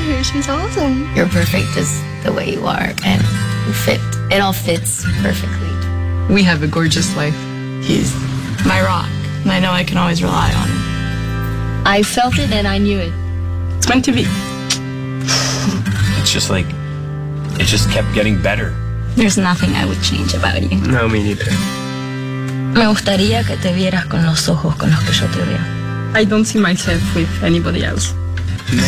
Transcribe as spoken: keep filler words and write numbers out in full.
her. She's awesome. You're perfect just the way you are, and you fit. It all fits perfectly. We have a gorgeous life. He's my rock, and I know I can always rely on him. I felt it and I knew it. It's meant to be. It's just like, it just kept getting better. There's nothing I would change about you. No, me neither. Me gustaría que te vieras con los ojos con los que yo te veo. I don't see myself with anybody else.